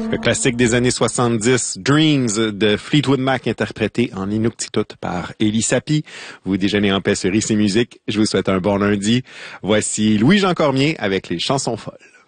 Le classique des années 70, Dreams de Fleetwood Mac, interprété en Inuktitut par Elie Sapi. Vous déjeunez en paix sur Ici Musique. Je vous souhaite un bon lundi. Voici Louis-Jean Cormier avec les chansons folles.